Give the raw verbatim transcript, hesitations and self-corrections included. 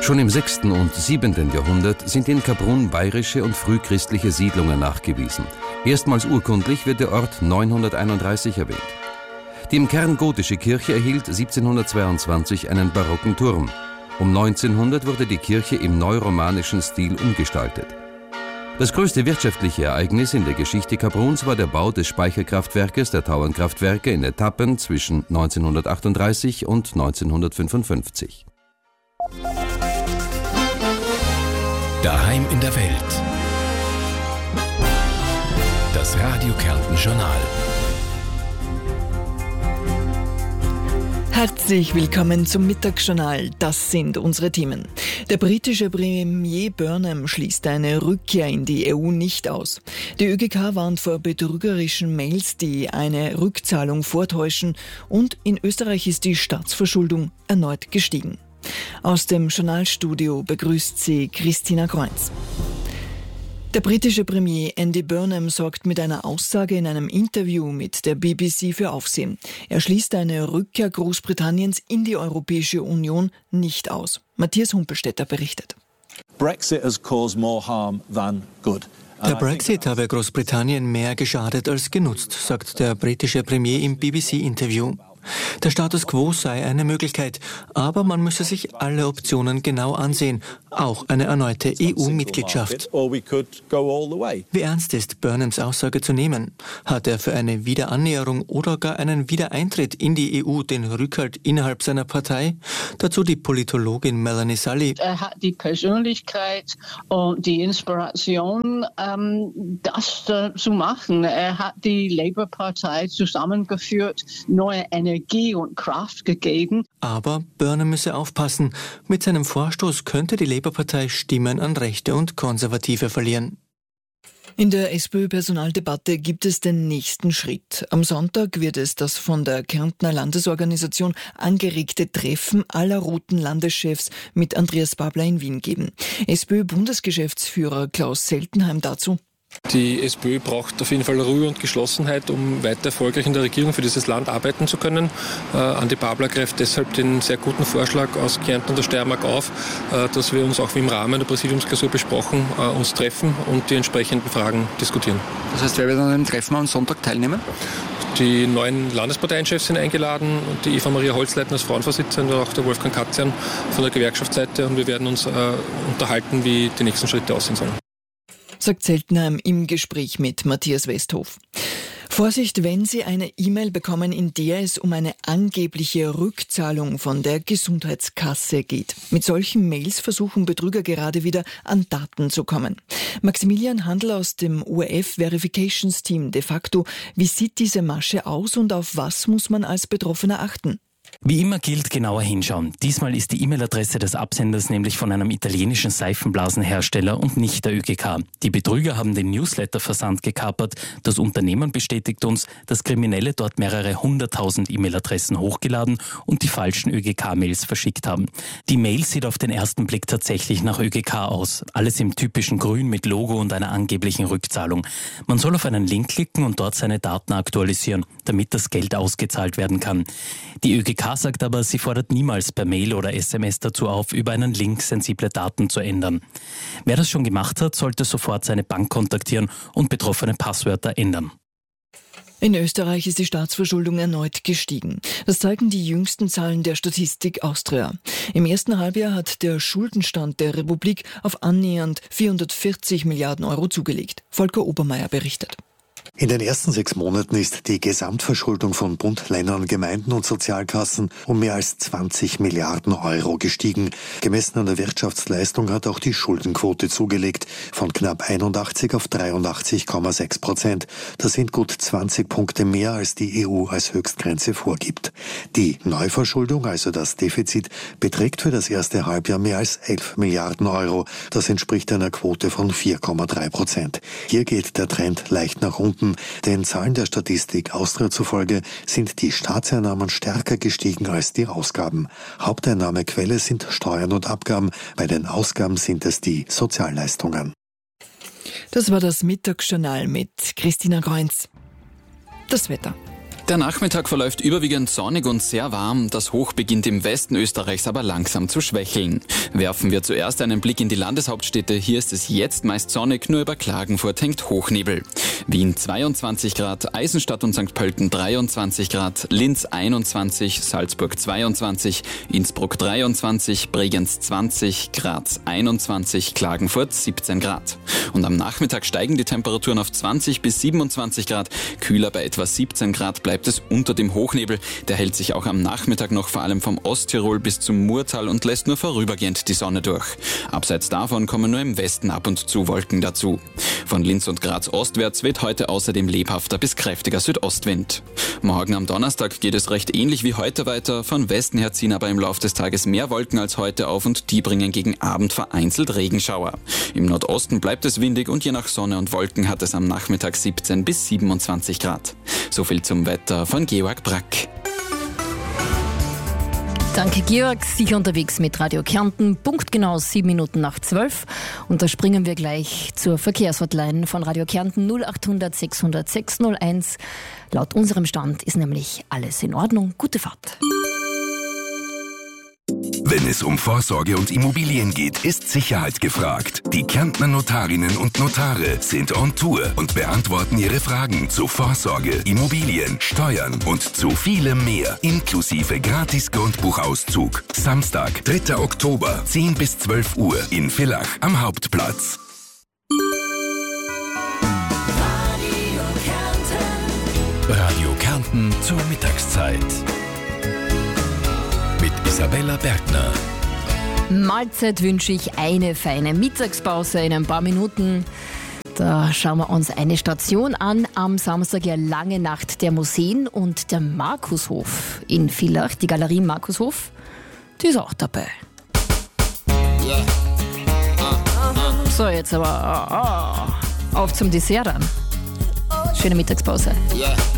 Schon im sechsten und siebenten Jahrhundert sind in Kaprun bayerische und frühchristliche Siedlungen nachgewiesen. Erstmals urkundlich wird der Ort neunhunderteinunddreißig erwähnt. Die im Kern gotische Kirche erhielt siebzehnhundertzweiundzwanzig einen barocken Turm. Um neunzehnhundert wurde die Kirche im neuromanischen Stil umgestaltet. Das größte wirtschaftliche Ereignis in der Geschichte Kapruns war der Bau des Speicherkraftwerkes der Tauernkraftwerke in Etappen zwischen neunzehnhundertachtunddreißig und neunzehnhundertfünfundfünfzig. Daheim in der Welt. Das Radio Kärnten Journal. Herzlich willkommen zum Mittagsjournal. Das sind unsere Themen. Der britische Premier Burnham schließt eine Rückkehr in die E U nicht aus. Die ÖGK warnt vor betrügerischen Mails, die eine Rückzahlung vortäuschen. Und in Österreich ist die Staatsverschuldung erneut gestiegen. Aus dem Journalstudio begrüßt sie Christina Kreuz. Der britische Premier Andy Burnham sorgt mit einer Aussage in einem Interview mit der B B C für Aufsehen. Er schließt eine Rückkehr Großbritanniens in die Europäische Union nicht aus. Matthias Humpelstädter berichtet. Brexit has caused more harm than good. Der Brexit habe Großbritannien mehr geschadet als genutzt, sagt der britische Premier im B B C-Interview. Der Status quo sei eine Möglichkeit, aber man müsse sich alle Optionen genau ansehen, auch eine erneute E U-Mitgliedschaft. Wie ernst ist Burnhams Aussage zu nehmen? Hat er für eine Wiederannäherung oder gar einen Wiedereintritt in die E U den Rückhalt innerhalb seiner Partei? Dazu die Politologin Melanie Sully. Er hat die Persönlichkeit und die Inspiration, ähm, das äh, zu machen. Er hat die Labour-Partei zusammengeführt, neue Energie und Kraft gegeben. Aber Burnham müsse aufpassen. Mit seinem Vorstoß könnte die Labour-Partei Stimmen an Rechte und Konservative verlieren. In der SPÖ-Personaldebatte gibt es den nächsten Schritt. Am Sonntag wird es das von der Kärntner Landesorganisation angeregte Treffen aller roten Landeschefs mit Andreas Babler in Wien geben. SPÖ-Bundesgeschäftsführer Klaus Seltenheim dazu. Die SPÖ braucht auf jeden Fall Ruhe und Geschlossenheit, um weiter erfolgreich in der Regierung für dieses Land arbeiten zu können. Äh, Andi Babler greift deshalb den sehr guten Vorschlag aus Kärnten und der Steiermark auf, äh, dass wir uns auch wie im Rahmen der Präsidiumsklausur besprochen, äh, uns treffen und die entsprechenden Fragen diskutieren. Das heißt, wer wird an dem Treffen am Sonntag teilnehmen? Die neuen Landesparteienchefs sind eingeladen, die Eva Maria Holzleitner als Frauenvorsitzende und auch der Wolfgang Katzian von der Gewerkschaftsseite, und wir werden uns äh, unterhalten, wie die nächsten Schritte aussehen sollen. Sagt Seltenheim im Gespräch mit Matthias Westhof. Vorsicht, wenn Sie eine E-Mail bekommen, in der es um eine angebliche Rückzahlung von der Gesundheitskasse geht. Mit solchen Mails versuchen Betrüger gerade wieder an Daten zu kommen. Maximilian Handl aus dem O R F Verifications Team de facto. Wie sieht diese Masche aus und auf was muss man als Betroffener achten? Wie immer gilt, genauer hinschauen. Diesmal ist die E-Mail-Adresse des Absenders nämlich von einem italienischen Seifenblasenhersteller und nicht der ÖGK. Die Betrüger haben den Newsletter-Versand gekapert. Das Unternehmen bestätigt uns, dass Kriminelle dort mehrere hunderttausend E-Mail-Adressen hochgeladen und die falschen ÖGK-Mails verschickt haben. Die Mail sieht auf den ersten Blick tatsächlich nach ÖGK aus. Alles im typischen Grün mit Logo und einer angeblichen Rückzahlung. Man soll auf einen Link klicken und dort seine Daten aktualisieren, damit das Geld ausgezahlt werden kann. Die ÖGK sagt aber, sie fordert niemals per Mail oder S M S dazu auf, über einen Link sensible Daten zu ändern. Wer das schon gemacht hat, sollte sofort seine Bank kontaktieren und betroffene Passwörter ändern. In Österreich ist die Staatsverschuldung erneut gestiegen. Das zeigen die jüngsten Zahlen der Statistik Austria. Im ersten Halbjahr hat der Schuldenstand der Republik auf annähernd vierhundertvierzig Milliarden Euro zugelegt. Volker Obermeier berichtet. In den ersten sechs Monaten ist die Gesamtverschuldung von Bund, Ländern, Gemeinden und Sozialkassen um mehr als zwanzig Milliarden Euro gestiegen. Gemessen an der Wirtschaftsleistung hat auch die Schuldenquote zugelegt, von knapp einundachtzig auf dreiundachtzig Komma sechs Prozent. Das sind gut zwanzig Punkte mehr, als die E U als Höchstgrenze vorgibt. Die Neuverschuldung, also das Defizit, beträgt für das erste Halbjahr mehr als elf Milliarden Euro. Das entspricht einer Quote von vier Komma drei Prozent. Hier geht der Trend leicht nach unten. Den Zahlen der Statistik Austria zufolge sind die Staatseinnahmen stärker gestiegen als die Ausgaben. Haupteinnahmequelle sind Steuern und Abgaben. Bei den Ausgaben sind es die Sozialleistungen. Das war das Mittagsjournal mit Christina Kreuz. Das Wetter. Der Nachmittag verläuft überwiegend sonnig und sehr warm. Das Hoch beginnt im Westen Österreichs aber langsam zu schwächeln. Werfen wir zuerst einen Blick in die Landeshauptstädte. Hier ist es jetzt meist sonnig, nur über Klagenfurt hängt Hochnebel. Wien zweiundzwanzig Grad, Eisenstadt und Sankt Pölten dreiundzwanzig Grad, Linz einundzwanzig, Salzburg zweiundzwanzig, Innsbruck dreiundzwanzig, Bregenz zwanzig, Graz einundzwanzig, Klagenfurt siebzehn Grad. Und am Nachmittag steigen die Temperaturen auf zwanzig bis siebenundzwanzig Grad. Kühler bei etwa siebzehn Grad bleibt es unter dem Hochnebel. Der hält sich auch am Nachmittag noch vor allem vom Osttirol bis zum Murtal und lässt nur vorübergehend die Sonne durch. Abseits davon kommen nur im Westen ab und zu Wolken dazu. Von Linz und Graz ostwärts weht heute außerdem lebhafter bis kräftiger Südostwind. Morgen am Donnerstag geht es recht ähnlich wie heute weiter. Von Westen her ziehen aber im Laufe des Tages mehr Wolken als heute auf und die bringen gegen Abend vereinzelt Regenschauer. Im Nordosten bleibt es windig und je nach Sonne und Wolken hat es am Nachmittag siebzehn bis siebenundzwanzig Grad. So viel zum Wetter von Georg Brack. Danke, Georg. Sicher unterwegs mit Radio Kärnten. Punktgenau sieben Minuten nach zwölf. Und da springen wir gleich zur Verkehrshotline von Radio Kärnten null achthundert sechshundert sechshunderteins. Laut unserem Stand ist nämlich alles in Ordnung. Gute Fahrt. Wenn es um Vorsorge und Immobilien geht, ist Sicherheit gefragt. Die Kärntner Notarinnen und Notare sind on Tour und beantworten Ihre Fragen zu Vorsorge, Immobilien, Steuern und zu vielem mehr, inklusive Gratis-Grundbuchauszug. Samstag, dritter Oktober, zehn bis zwölf Uhr in Villach am Hauptplatz. Radio Kärnten zur Mittagszeit. Mit Isabella Bergner. Mahlzeit wünsche ich eine feine Mittagspause in ein paar Minuten. Da schauen wir uns eine Station an. Am Samstag ja lange Nacht der Museen und der Markushof in Villach. Die Galerie Markushof, die ist auch dabei. Yeah. Uh, uh. So, jetzt aber uh, uh, auf zum Dessert dann. Schöne Mittagspause. Yeah.